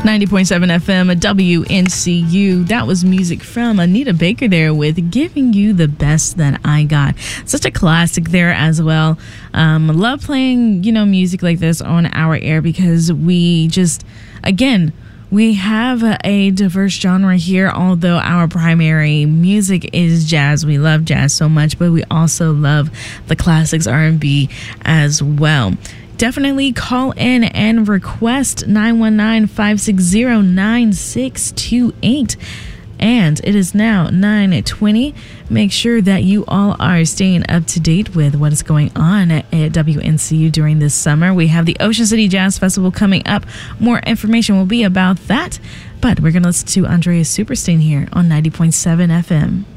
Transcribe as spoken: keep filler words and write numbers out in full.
ninety point seven F M, W N C U. That was music from Anita Baker there with Giving You the Best That I Got. Such a classic there as well. Um, love playing, you know, music like this on our air because we just, again, we have a diverse genre here, although our primary music is jazz. We love jazz so much, but we also love the classics, R and B as well. Definitely call in and request nine one nine, five six zero, nine six two eight. And it is now nine twenty. Make sure that you all are staying up to date with what is going on at W N C U during this summer. We have the Ocean City Jazz Festival coming up. More information will be about that. But we're going to listen to Andreas Superstein here on ninety point seven F M.